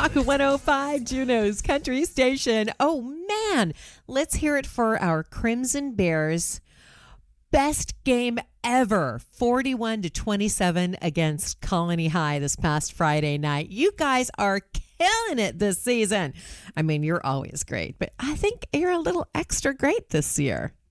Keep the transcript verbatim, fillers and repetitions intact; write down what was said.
Talk one oh five, Juneau's Country Station. Oh, man. Let's hear it for our Crimson Bears. Best game ever. forty-one to twenty-seven against Colony High this past Friday night. You guys are killing it this season. I mean, you're always great, but I think you're a little extra great this year.